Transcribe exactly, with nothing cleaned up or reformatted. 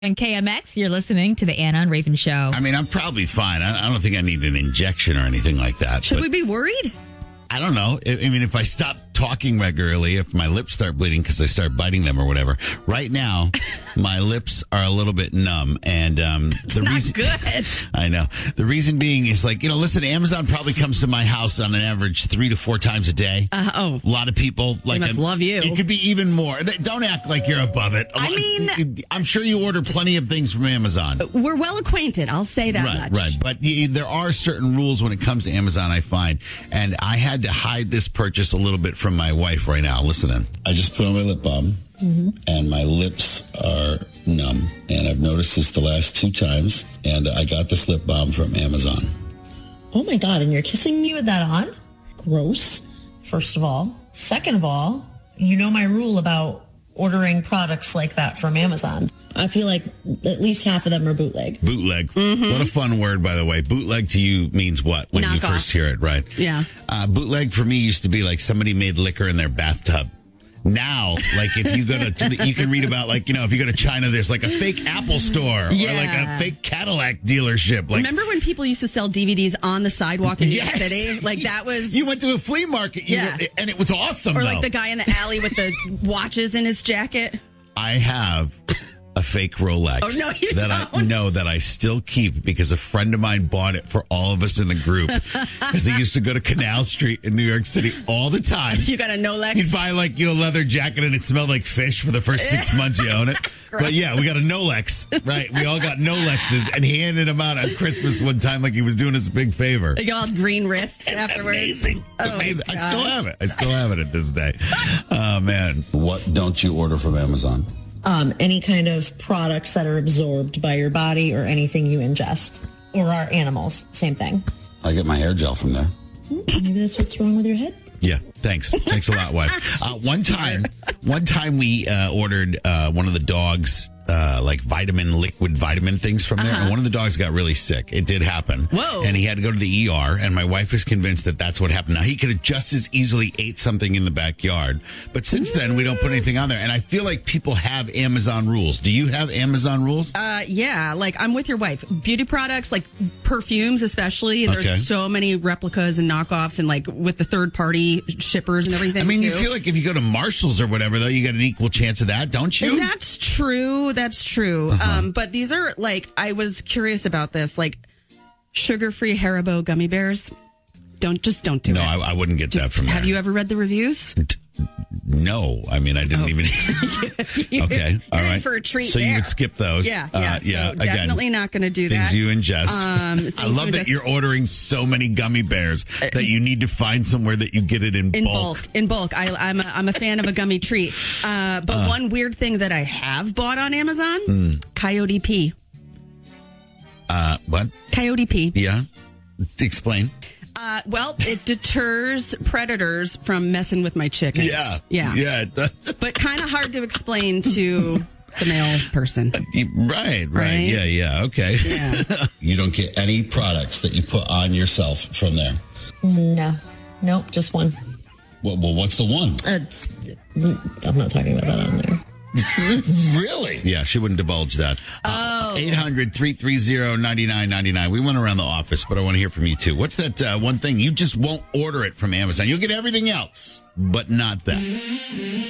On K M X, you're listening to the Anna and Raven Show. I mean, I'm probably fine. I, I don't think I need an injection or anything like that. Should we be worried? I don't know. I, I mean, if I stop talking regularly, if my lips start bleeding because I start biting them or whatever. Right now, my lips are a little bit numb, and um, it's the not reason good. I know the reason being is like you know, listen, Amazon probably comes to my house on an average three to four times a day. Uh, oh, a lot of people like they must a, love you. It could be even more. Don't act like you're above it. I mean, I'm sure you order plenty of things from Amazon. We're well acquainted. I'll say that right, much. Right, but y- there are certain rules when it comes to Amazon, I find, and I had to hide this purchase a little bit from my wife right now. Listen in. I just put on my lip balm, mm-hmm. and my lips are numb, and I've noticed this the last two times, and I got this lip balm from Amazon. Oh my God, and you're kissing me with that on? Gross, first of all. Second of all, you know my rule about ordering products like that from Amazon. I feel like at least half of them are bootleg. Bootleg. Mm-hmm. What a fun word, by the way. Bootleg to you means what when Knock you off. first hear it, right? Yeah. Uh, bootleg for me used to be like somebody made liquor in their bathtub. Now, like if you go to, to the, you can read about like, you know, if you go to China, there's like a fake Apple store Yeah. or like a fake Cadillac dealership. Like, Remember when people used to sell D V Ds on the sidewalk in New York Yes. City? Like that was... You went to a flea market, you Yeah. were- and it was awesome. Or though. like the guy in the alley with the watches in his jacket. I have a fake Rolex Oh, no, you that I don't. know that I still keep because a friend of mine bought it for all of us in the group because he used to go to Canal Street in New York City all the time. You got a Nolex? You'd buy like you know, a leather jacket and it smelled like fish for the first six months you own it. But yeah, we got a Nolex, right? We all got Nolexes, and he handed them out at Christmas one time like he was doing us a big favor. You got all green wrists It's afterwards. amazing. It's Oh, amazing. I God. still have it. I still have it at this day. Oh, man. What don't you order from Amazon? Um, any kind of products that are absorbed by your body or anything you ingest. Or our animals, same thing. I get my hair gel from there. Maybe that's what's wrong with your head. Yeah, thanks. Thanks a lot, wife. Uh, one time, one time we uh, ordered uh, one of the dogs. Uh, like vitamin, liquid vitamin things from there. Uh-huh. And one of the dogs got really sick. It did happen. Whoa. And he had to go to the E R. And my wife is convinced that that's what happened. Now, he could have just as easily ate something in the backyard. But since then, we don't put anything on there. And I feel like people have Amazon rules. Do you have Amazon rules? Uh, yeah, like I'm with your wife. Beauty products, like perfumes especially. There's Okay. so many replicas and knockoffs and like with the third party shippers and everything. I mean, too. you feel like if you go to Marshall's or whatever, though, you got an equal chance of that, don't you? That's true. That's true. Uh-huh. Um, but these are like, I was curious about this, like sugar-free Haribo gummy bears. Don't just don't do no, it. I, I wouldn't get Just- that from there. Have you ever read the reviews? No, I mean I didn't Oh. even. You're Okay, all in right. for a treat So you there. would skip those. Yeah, yeah. Uh, so yeah. Again, definitely not going to do things that. you ingest. Um, I things love you that ingest. you're ordering so many gummy bears that you need to find somewhere that you get it in, In bulk. bulk. In bulk. I, I'm, a, I'm a fan of a gummy treat. Uh, but one weird thing that I have bought on Amazon, Hmm. Coyote Pee. Uh, what? Coyote Pee. Yeah. Explain. Uh, well, it deters predators from messing with my chickens. Yeah. Yeah. Yeah. it does. But kind of hard to explain to the male person. Right, right. Right? Yeah, yeah. Okay. Yeah. You don't get any products that you put on yourself from there. No. Nope, just one. Well, well what's the one? Uh, I'm not talking about that on there. Really? Yeah, she wouldn't divulge that. Oh. eight hundred, three three zero, nine nine nine nine. We went around the office, but I want to hear from you, too. What's that uh, one thing? You just won't order it from Amazon. You'll get everything else, but not that.